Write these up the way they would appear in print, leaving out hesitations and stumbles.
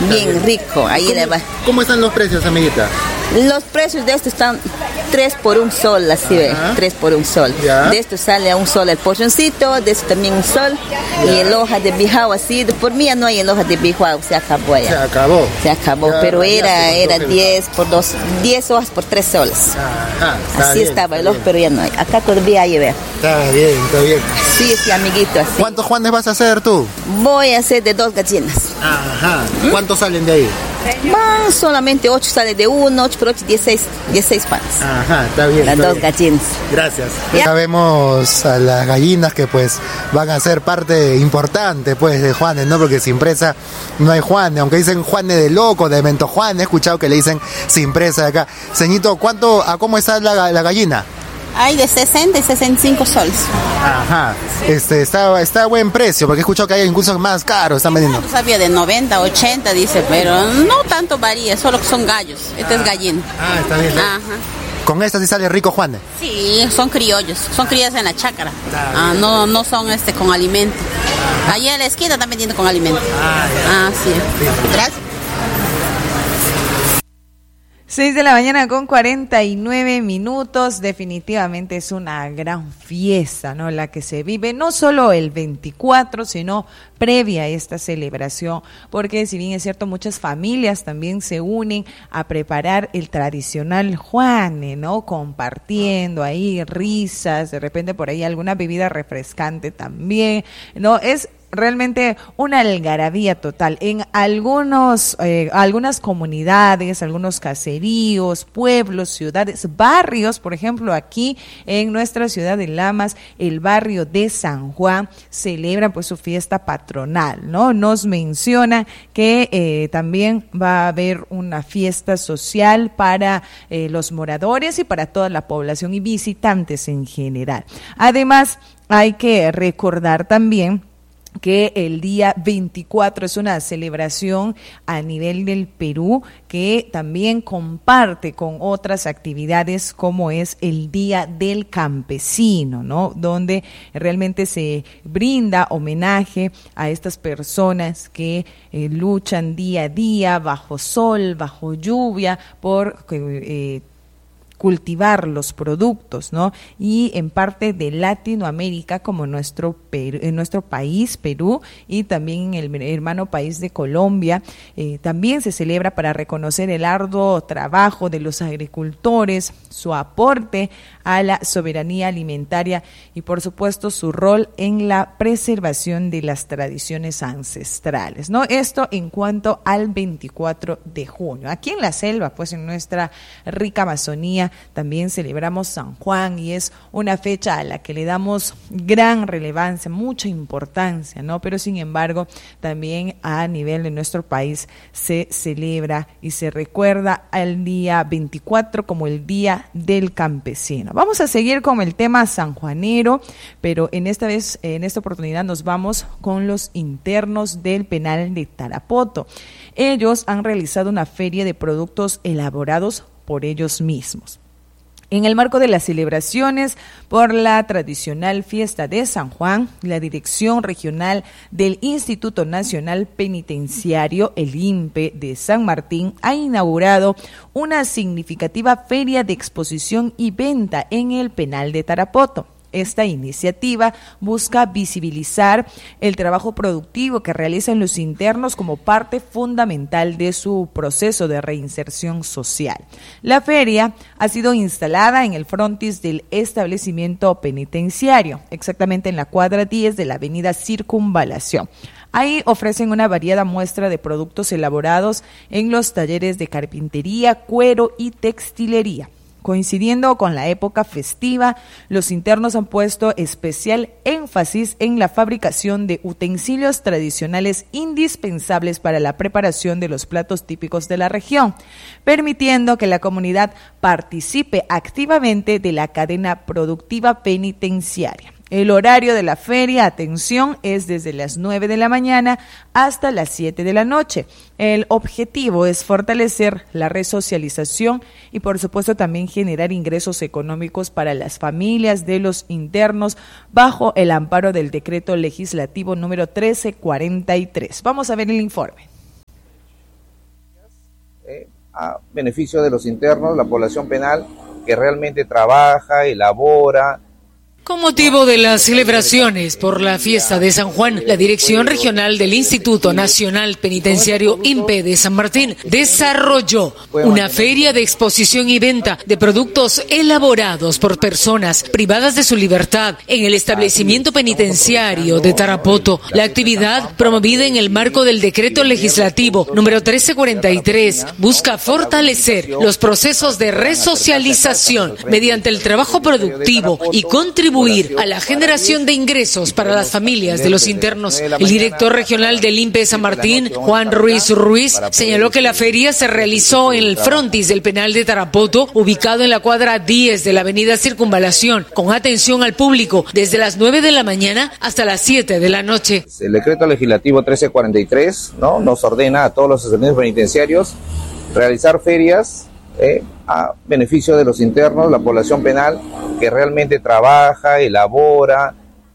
bien rico. Ahí le va. ¿Cómo están los precios, amiguita? Los precios de estos están 3 por 1 sol, así ve, 3 por 1 sol. Ya. De esto sale a 1 sol el polloncito, de esto también 1 sol. Ya. Y el hoja de bijao así, por mí ya no hay el hoja de bijao, se acabó ya. Se acabó, ya, pero era 10 por 2, 10 hojas por 3 soles. Así bien, estaba el hoja, pero ya no hay. Acá todavía hay, ve. Está bien. Sí, amiguito, así. ¿Cuántos Juanes vas a hacer tú? Voy a hacer de 2 gallinas. ¿Cuántos salen de ahí? Van solamente 8 sale de 1, 8 por 8, 16 panes. Está bien. Las 2 gallinas. Gracias. Ya vemos a las gallinas que pues van a ser parte importante pues de Juanes, ¿no? Porque sin presa no hay Juanes, aunque dicen Juanes de loco, de evento Juanes, he escuchado que le dicen sin presa de acá. Señito, ¿cómo está la gallina? Hay de 60 y 65 soles. Está a buen precio, porque he escuchado que hay incluso más caros, están vendiendo. No sabía de 90, 80, dice, pero no tanto varía, solo que son gallos. Este es gallina. Está bien. ¿Con esta sí sale rico, Juan? Sí, son criollos, son criadas en la chácara. No son con alimento. Allí en la esquina están vendiendo con alimento. Sí. Gracias. 6 de la mañana con 49 minutos, definitivamente es una gran fiesta, ¿no? La que se vive no solo el 24, sino previa a esta celebración, porque si bien es cierto, muchas familias también se unen a preparar el tradicional Juane, ¿no? Compartiendo ahí risas, de repente por ahí alguna bebida refrescante también, ¿no? Es realmente una algarabía total. En algunas comunidades, algunos caseríos, pueblos, ciudades, barrios, por ejemplo, aquí en nuestra ciudad de Lamas, el barrio de San Juan celebra pues su fiesta patronal, ¿no? Nos menciona que también va a haber una fiesta social para los moradores y para toda la población y visitantes en general. Además, hay que recordar también que el día 24 es una celebración a nivel del Perú que también comparte con otras actividades como es el Día del Campesino, ¿no? Donde realmente se brinda homenaje a estas personas que luchan día a día bajo sol, bajo lluvia, por cultivar los productos, ¿no? Y en parte de Latinoamérica, como nuestro país, Perú, y también en el hermano país de Colombia, también se celebra para reconocer el arduo trabajo de los agricultores, su aporte a la soberanía alimentaria y, por supuesto, su rol en la preservación de las tradiciones ancestrales, ¿no? Esto en cuanto al 24 de junio. Aquí en la selva, pues en nuestra rica Amazonía, también celebramos San Juan y es una fecha a la que le damos gran relevancia, mucha importancia, ¿no? Pero sin embargo, también a nivel de nuestro país se celebra y se recuerda al día 24 como el Día del Campesino. Vamos a seguir con el tema sanjuanero, pero en esta oportunidad nos vamos con los internos del penal de Tarapoto. Ellos han realizado una feria de productos elaborados por ellos mismos. En el marco de las celebraciones por la tradicional fiesta de San Juan, la Dirección Regional del Instituto Nacional Penitenciario, el INPE de San Martín, ha inaugurado una significativa feria de exposición y venta en el penal de Tarapoto. Esta iniciativa busca visibilizar el trabajo productivo que realizan los internos como parte fundamental de su proceso de reinserción social. La feria ha sido instalada en el frontis del establecimiento penitenciario, exactamente en la cuadra 10 de la avenida Circunvalación. Ahí ofrecen una variada muestra de productos elaborados en los talleres de carpintería, cuero y textilería. Coincidiendo con la época festiva, los internos han puesto especial énfasis en la fabricación de utensilios tradicionales indispensables para la preparación de los platos típicos de la región, permitiendo que la comunidad participe activamente de la cadena productiva penitenciaria. El horario de la feria, atención, es desde las 9 de la mañana hasta las 7 de la noche. El objetivo es fortalecer la resocialización y, por supuesto, también generar ingresos económicos para las familias de los internos bajo el amparo del decreto legislativo número 1343. Vamos a ver el informe. a beneficio de los internos, la población penal que realmente trabaja, elabora. Con motivo de las celebraciones por la fiesta de San Juan, la Dirección Regional del Instituto Nacional Penitenciario INPE de San Martín desarrolló una feria de exposición y venta de productos elaborados por personas privadas de su libertad en el establecimiento penitenciario de Tarapoto. La actividad, promovida en el marco del Decreto Legislativo número 1343, busca fortalecer los procesos de resocialización mediante el trabajo productivo y contribuir a la generación de ingresos para las familias de los internos. El director regional del INPE de San Martín, Juan Ruiz, señaló que la feria se realizó en el frontis del penal de Tarapoto, ubicado en la cuadra 10 de la avenida Circunvalación, con atención al público desde las 9 de la mañana hasta las 7 de la noche. El decreto legislativo 1343, ¿no?, nos ordena a todos los establecimientos penitenciarios realizar ferias a beneficio de los internos, la población penal que realmente trabaja, elabora,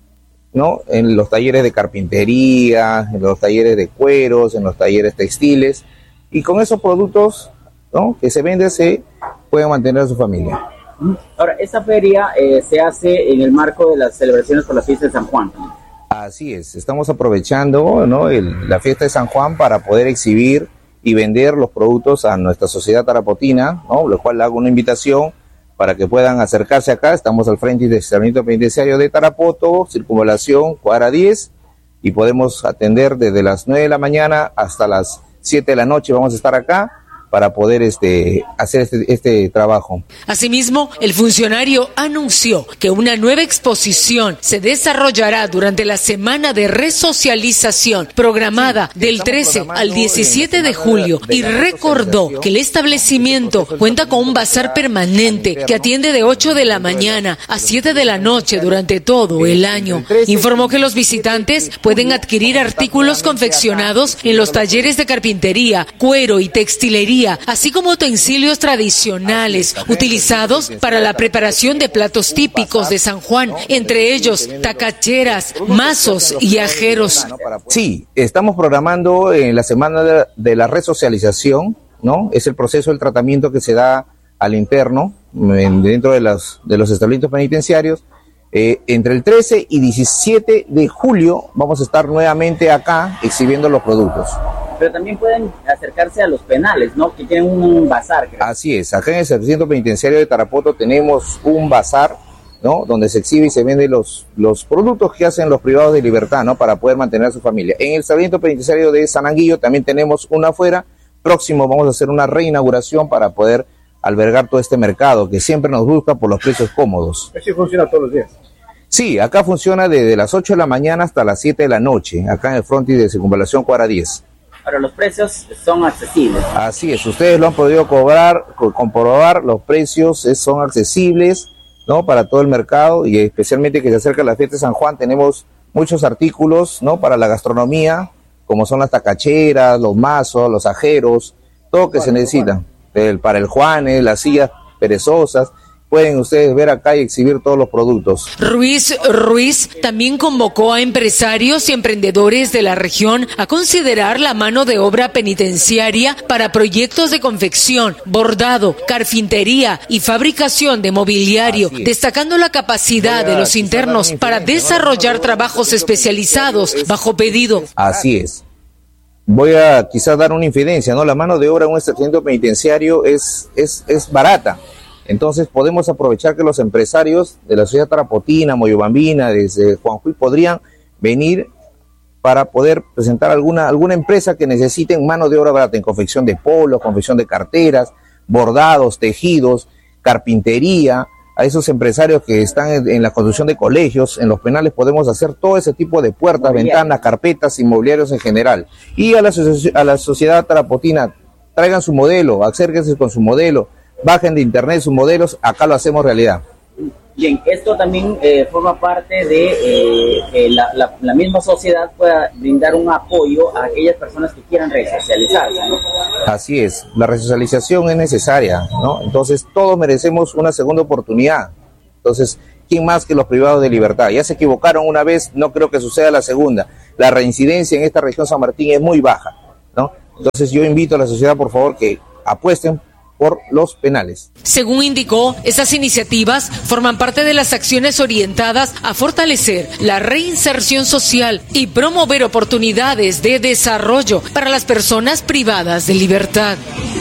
¿no?, en los talleres de carpintería, en los talleres de cueros, en los talleres textiles, y con esos productos, ¿no?, que se venden se pueden mantener a su familia. Ahora, esta feria se hace en el marco de las celebraciones por la fiesta de San Juan. Así es, estamos aprovechando, ¿no?, la fiesta de San Juan para poder exhibir y vender los productos a nuestra sociedad tarapotina, ¿no?, lo cual le hago una invitación para que puedan acercarse acá. Estamos al frente del establecimiento penitenciario de Tarapoto, Circunvalación, cuadra 10, y podemos atender desde las 9 de la mañana hasta las 7 de la noche. Vamos a estar acá para poder hacer este trabajo. Asimismo, el funcionario anunció que una nueva exposición se desarrollará durante la semana de resocialización programada del 13 al 17 de julio y recordó que el establecimiento cuenta con un bazar permanente que atiende de 8 de la mañana a 7 de la noche durante todo el año. Informó que los visitantes pueden adquirir artículos confeccionados en los talleres de carpintería, cuero y textilería, así como utensilios tradicionales utilizados para la preparación de platos típicos de San Juan, entre ellos tacacheras, mazos y ajeros. Sí, estamos programando en la semana de la resocialización, ¿no? Es el proceso del tratamiento que se da al interno dentro de los establecimientos penitenciarios. Entre el 13 y 17 de julio vamos a estar nuevamente acá exhibiendo los productos. Pero también pueden acercarse a los penales, ¿no?, que tienen un bazar, creo. Así es, acá en el establecimiento penitenciario de Tarapoto tenemos un bazar, ¿no?, donde se exhibe y se venden los productos que hacen los privados de libertad, ¿no?, para poder mantener a su familia. En el establecimiento penitenciario de San Anguillo también tenemos una afuera. Próximo vamos a hacer una reinauguración para poder albergar todo este mercado que siempre nos busca por los precios cómodos. ¿Eso funciona todos los días? Sí, acá funciona desde las 8 de la mañana hasta las 7 de la noche, acá en el frontis de Circunvalación cuadra 10. Ahora, los precios son accesibles. Así es, ustedes lo han podido comprobar, los precios son accesibles, ¿no?, para todo el mercado, y especialmente que se acerca la fiesta de San Juan, tenemos muchos artículos, ¿no?, para la gastronomía, como son las tacacheras, los mazos, los ajeros, todo que se necesita, para el Juanes, las sillas perezosas. Pueden ustedes ver acá y exhibir todos los productos. Ruiz también convocó a empresarios y emprendedores de la región a considerar la mano de obra penitenciaria para proyectos de confección, bordado, carpintería y fabricación de mobiliario, destacando la capacidad de los internos para desarrollar trabajos especializados bajo pedido. Así es. Voy a quizás dar una infidencia, ¿no? La mano de obra en un establecimiento penitenciario es barata. Entonces podemos aprovechar que los empresarios de la sociedad tarapotina, moyobambina, desde Juanjuy, podrían venir para poder presentar alguna empresa que necesiten mano de obra barata en confección de polos, confección de carteras, bordados, tejidos, carpintería. A esos empresarios que están en la construcción de colegios, en los penales, podemos hacer todo ese tipo de puertas, ventanas, carpetas, inmobiliarios en general. Y a la sociedad tarapotina, traigan su modelo, acérquense con su modelo, bajen de internet sus modelos, acá lo hacemos realidad. Bien, esto también forma parte de que la misma sociedad pueda brindar un apoyo a aquellas personas que quieran resocializarse, ¿no? Así es, la resocialización es necesaria, ¿no? Entonces todos merecemos una segunda oportunidad. Entonces, ¿quién más que los privados de libertad? Ya se equivocaron una vez, no creo que suceda la segunda. La reincidencia en esta región San Martín es muy baja, ¿no? Entonces yo invito a la sociedad, por favor, que apuesten por los penales. Según indicó, esas iniciativas forman parte de las acciones orientadas a fortalecer la reinserción social y promover oportunidades de desarrollo para las personas privadas de libertad.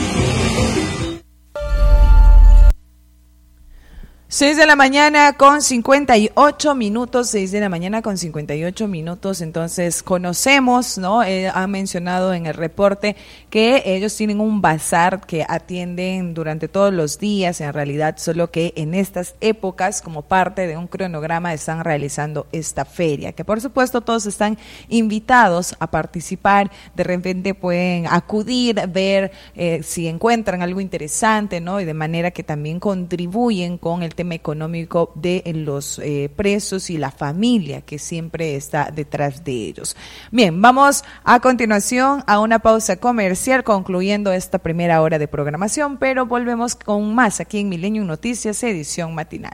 6 de la mañana con 58 minutos, 6 de la mañana con 58 minutos. Entonces conocemos, ¿no? Han mencionado en el reporte que ellos tienen un bazar que atienden durante todos los días, en realidad, solo que en estas épocas, como parte de un cronograma, están realizando esta feria, que por supuesto todos están invitados a participar. De repente pueden acudir, ver si encuentran algo interesante, ¿no? Y de manera que también contribuyen con el tema económico de los presos y la familia que siempre está detrás de ellos. Bien, vamos a continuación a una pausa comercial concluyendo esta primera hora de programación, pero volvemos con más aquí en Milenio Noticias, edición matinal.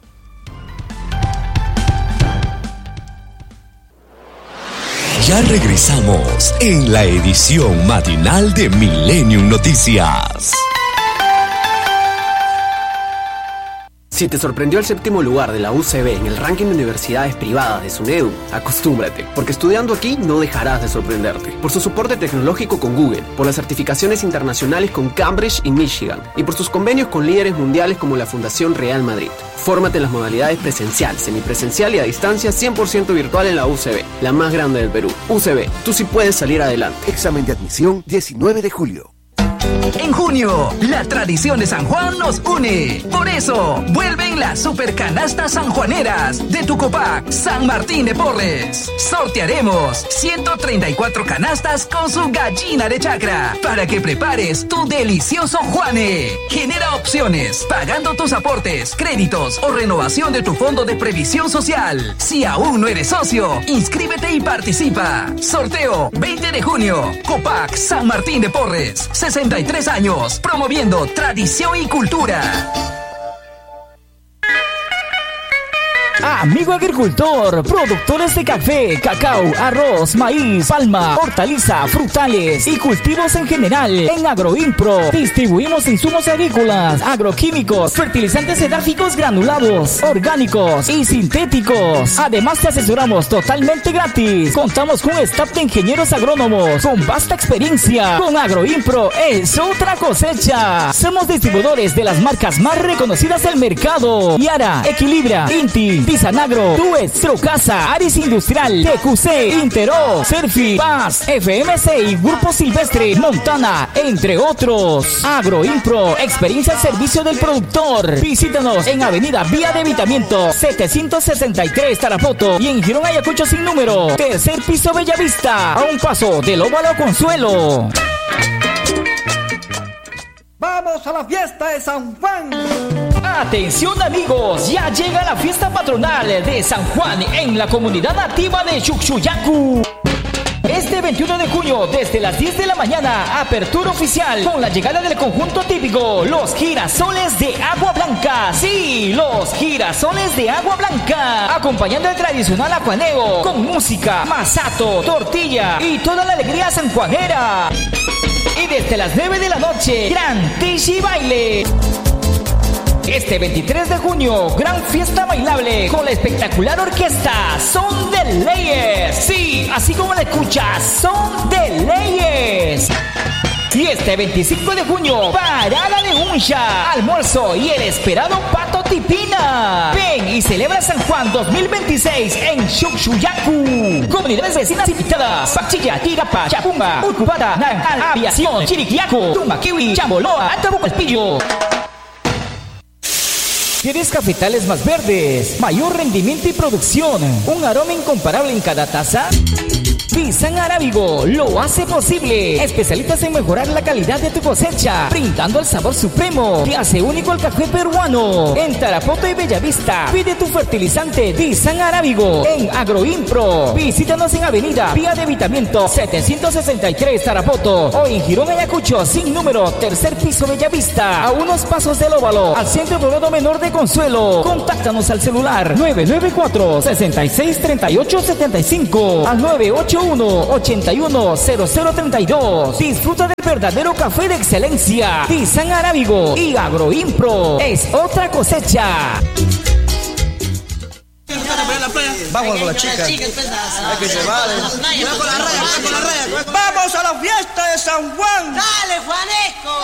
Ya regresamos en la edición matinal de Millennium Noticias. Si te sorprendió el 7º lugar de la UCB en el ranking de universidades privadas de SUNEDU, acostúmbrate, porque estudiando aquí no dejarás de sorprenderte. Por su soporte tecnológico con Google, por las certificaciones internacionales con Cambridge y Michigan, y por sus convenios con líderes mundiales como la Fundación Real Madrid. Fórmate en las modalidades presencial, semipresencial y a distancia 100% virtual en la UCB, la más grande del Perú. UCB, tú sí puedes salir adelante. Examen de admisión 19 de julio. En junio, la tradición de San Juan nos une. Por eso, vuelven las supercanastas sanjuaneras de tu Copac San Martín de Porres. Sortearemos 134 canastas con su gallina de chacra para que prepares tu delicioso Juane. Genera opciones, pagando tus aportes, créditos o renovación de tu fondo de previsión social. Si aún no eres socio, inscríbete y participa. Sorteo 20 de junio. Copac San Martín de Porres, 63 años, promoviendo tradición y cultura. Amigo agricultor, productores de café, cacao, arroz, maíz, palma, hortaliza, frutales y cultivos en general. En Agroimpro distribuimos insumos agrícolas, agroquímicos, fertilizantes edáficos granulados, orgánicos y sintéticos. Además te asesoramos totalmente gratis. Contamos con staff de ingenieros agrónomos con vasta experiencia. Con Agroimpro es otra cosecha. Somos distribuidores de las marcas más reconocidas del mercado: Yara, Equilibra, Inti, Tisanagro, Tues, Trocasa, Aris Industrial, TQC, Intero, Serfi, Paz, FMC y Grupo Silvestre, Montana, entre otros. Agroimpro, experiencia al servicio del productor. Visítanos en Avenida Vía de Evitamiento 763 Tarapoto y en Girón Ayacucho sin número, tercer piso Bellavista, a un paso del Óvalo Consuelo. ¡Vamos a la fiesta de San Juan! Atención amigos, ya llega la fiesta patronal de San Juan en la comunidad nativa de Chuchuyacu. Este 21 de junio, desde las 10 de la mañana, apertura oficial con la llegada del conjunto típico, los girasoles de agua blanca. Sí, los girasoles de agua blanca, acompañando el tradicional ajuaneo con música, masato, tortilla y toda la alegría sanjuanera. Y desde las 9 de la noche, gran tishi baile. Este 23 de junio, gran fiesta bailable con la espectacular orquesta Son de Leyes. Sí, así como la escuchas, Son de Leyes. Y este 25 de junio, parada de uncha, almuerzo y el esperado pato tipina. Ven y celebra San Juan 2026 en Chuchuyacu. Comunidades vecinas invitadas: Pachiya, Tirapa, Chapumba, Urcubata, Naranjal, Aviación, Chiriquiaco, Tumbaquiwi, Chamboloa, Antabuco-Espillo. ¿Quieres cafetales más verdes, mayor rendimiento y producción, un aroma incomparable en cada taza? Pisan Arábigo lo hace posible. Especialistas en mejorar la calidad de tu cosecha, brindando el sabor supremo que hace único el café peruano. En Tarapoto y Bellavista, pide tu fertilizante Pisan Arábigo en Agroimpro. Visítanos en Avenida Vía de Evitamiento 763 Tarapoto o en Girón Ayacucho sin número, tercer piso Bellavista, a unos pasos del Óvalo, al Centro Poblado Menor de Consuelo. Contáctanos al celular 994-663875 al 981-810032. Disfruta de verdadero café de excelencia. Tizán Arábigo y Agroimpro es otra cosecha. Vamos con la chica. Hay que llevarle. ¡Vamos a la fiesta de San Juan! ¡Dale, Juanesco!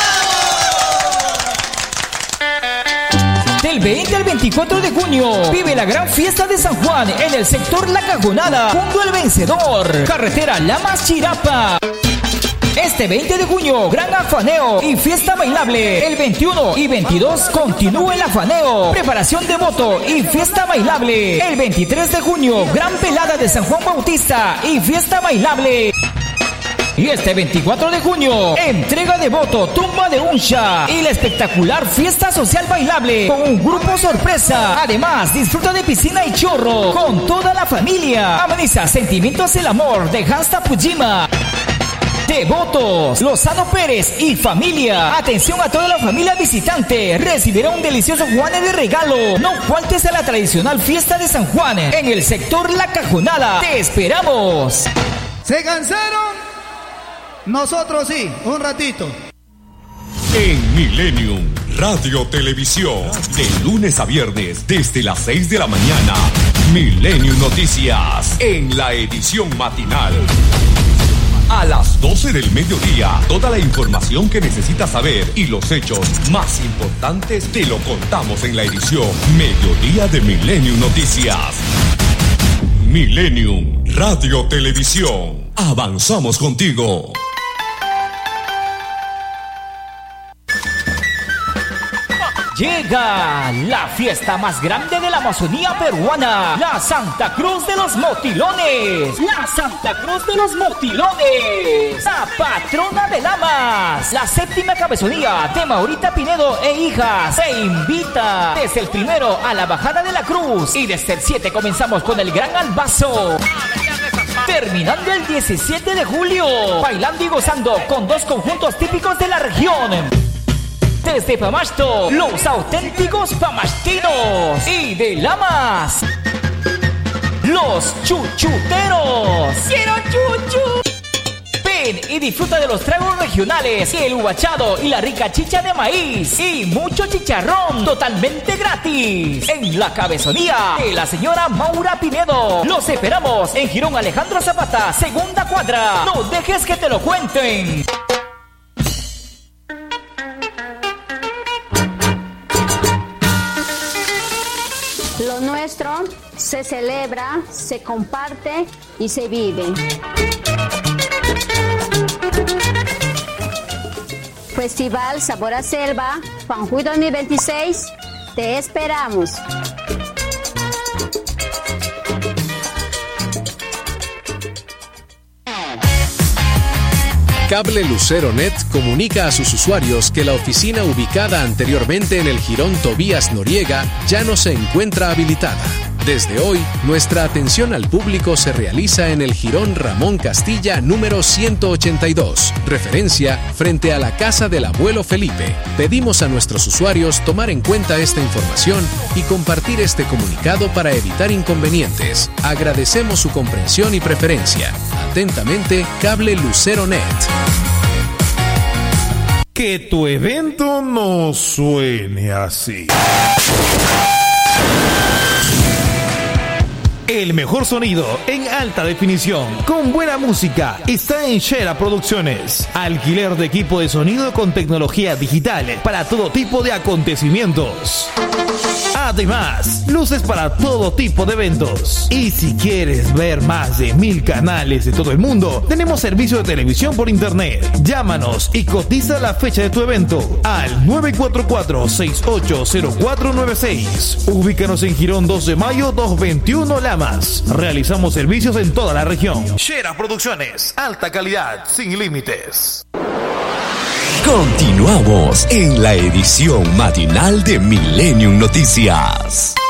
Del 20 al 24 de junio, vive la gran fiesta de San Juan en el sector La Cajonada, junto al Vencedor, carretera Lamas Chirapa. Este 20 de junio, gran afaneo y fiesta bailable. El 21 y 22 continúa el afaneo, preparación de voto y fiesta bailable. El 23 de junio, gran velada de San Juan Bautista y fiesta bailable. Y este 24 de junio, entrega de voto, tumba de uncha y la espectacular fiesta social bailable con un grupo sorpresa. Además, disfruta de piscina y chorro con toda la familia. Ameniza Sentimientos del Amor de Hansta Pujima. Devotos, Lozano Pérez y familia. Atención a toda la familia visitante. Recibirá un delicioso Juanes de regalo. No faltes a la tradicional fiesta de San Juan en el sector La Cajonada. ¡Te esperamos! ¿Se cansaron? Nosotros sí, un ratito. En Millennium Radio Televisión, de lunes a viernes desde las 6 de la mañana, Millennium Noticias en la edición matinal. A las 12 del mediodía, toda la información que necesitas saber y los hechos más importantes te lo contamos en la edición Mediodía de Millennium Noticias. Millennium Radio Televisión. Avanzamos contigo. Llega la fiesta más grande de la Amazonía peruana, la Santa Cruz de los Motilones. La Santa Cruz de los Motilones, la patrona de Lamas. La séptima cabezonía de Maurita Pinedo e hijas se invita desde el 1 a la bajada de la cruz y desde el 7 comenzamos con el gran albazo. Terminando el 17 de julio, bailando y gozando con 2 conjuntos típicos de la región. Desde Pamasto, los auténticos pamashtinos. Y de Lamas, los chuchuteros. ¡Quiero chuchu! Ven y disfruta de los tragos regionales, el ubachado y la rica chicha de maíz. Y mucho chicharrón totalmente gratis. En la cabezonía de la señora Maura Pinedo. Los esperamos en Girón Alejandro Zapata, segunda cuadra. No dejes que te lo cuenten. Lo nuestro se celebra, se comparte y se vive. Festival Sabor a Selva, Juanjuy 2026, te esperamos. Cable Lucero Net comunica a sus usuarios que la oficina ubicada anteriormente en el Jirón Tobías Noriega ya no se encuentra habilitada. Desde hoy, nuestra atención al público se realiza en el Jirón Ramón Castilla número 182, referencia frente a la casa del abuelo Felipe. Pedimos a nuestros usuarios tomar en cuenta esta información y compartir este comunicado para evitar inconvenientes. Agradecemos su comprensión y preferencia. Atentamente, Cable Lucero Net. Que tu evento no suene así. El mejor sonido en alta definición, con buena música, está en Shera Producciones. Alquiler de equipo de sonido con tecnología digital para todo tipo de acontecimientos. Además, luces para todo tipo de eventos. Y si quieres ver más de 1000 canales de todo el mundo, tenemos servicio de televisión por internet. Llámanos y cotiza la fecha de tu evento al 944-680496. Ubícanos en Girón 2 de Mayo 221 Lamas. Realizamos servicios en toda la región. Shera Producciones, alta calidad, sin límites. Continuamos en la edición matinal de Millennium Noticias.